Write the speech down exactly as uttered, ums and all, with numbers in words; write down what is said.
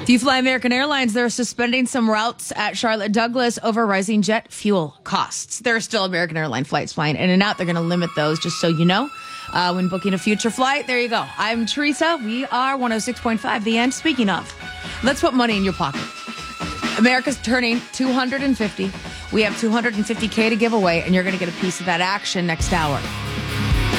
If you fly American Airlines, they're suspending some routes at Charlotte Douglas over rising jet fuel costs. There are still American Airline flights flying in and out. They're going to limit those, just so you know. Uh, when booking a future flight, there you go. I'm Teresa. We are one oh six point five The End. Speaking of, let's put money in your pocket. America's turning two hundred fifty. We have two hundred fifty K to give away, and you're going to get a piece of that action next hour.